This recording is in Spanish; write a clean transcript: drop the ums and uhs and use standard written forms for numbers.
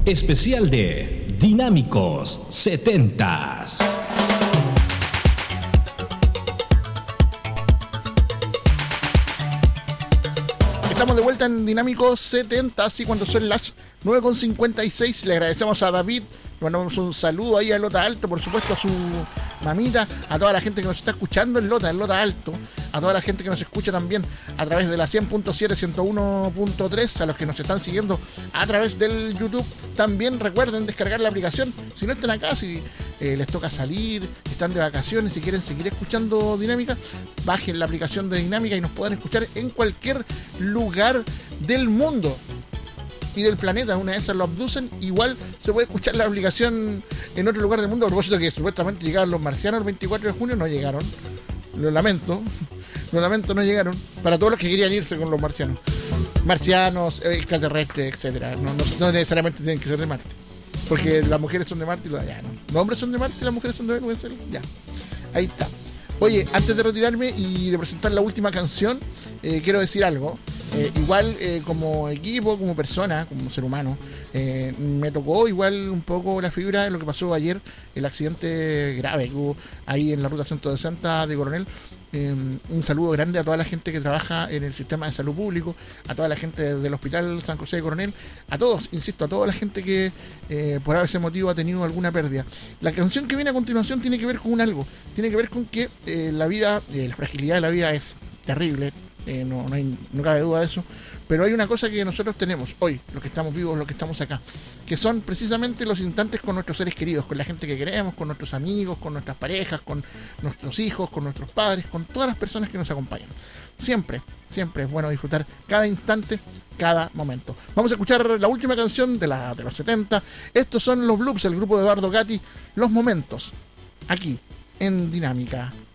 Especial de Dinámicos 70s. Estamos de vuelta en Dinámicos 70, así cuando son las 9:56. Le agradecemos a David, le mandamos un saludo ahí a Lota Alto, por supuesto a su mamita, a toda la gente que nos está escuchando en Lota Alto, a toda la gente que nos escucha también a través de la 100.7, 101.3, a los que nos están siguiendo a través del YouTube. También recuerden descargar la aplicación, si no están acá, si les toca salir, están de vacaciones, si quieren seguir escuchando Dinámica, bajen la aplicación de Dinámica y nos puedan escuchar en cualquier lugar del mundo y del planeta. Una de esas lo abducen, igual se puede escuchar la aplicación en otro lugar del mundo. A propósito que supuestamente llegaron los marcianos el 24 de junio, no llegaron, lo lamento, no llegaron, para todos los que querían irse con los marcianos, extraterrestres, etcétera. No necesariamente tienen que ser de Marte, porque las mujeres son de Marte y los hombres son de Marte y las mujeres son de Venus, ya, ahí está. Oye, antes de retirarme y de presentar la última canción, quiero decir algo. Igual como equipo, como persona, como ser humano, me tocó igual un poco la fibra de lo que pasó ayer, el accidente grave que hubo ahí en la ruta 160 de Coronel. Un saludo grande a toda la gente que trabaja en el sistema de salud público, a toda la gente del Hospital San José de Coronel, a todos, insisto, a toda la gente que por ese motivo ha tenido alguna pérdida. La canción que viene a continuación tiene que ver con algo, tiene que ver con que la vida, la fragilidad de la vida es terrible. No cabe duda de eso, pero hay una cosa que nosotros tenemos hoy, los que estamos vivos, los que estamos acá, que son precisamente los instantes con nuestros seres queridos, con la gente que queremos, con nuestros amigos, con nuestras parejas, con nuestros hijos, con nuestros padres, con todas las personas que nos acompañan. Siempre es bueno disfrutar cada instante, cada momento. Vamos a escuchar la última canción de los 70. Estos son los Bloops, el grupo de Eduardo Gatti, Los Momentos, aquí en Dinámica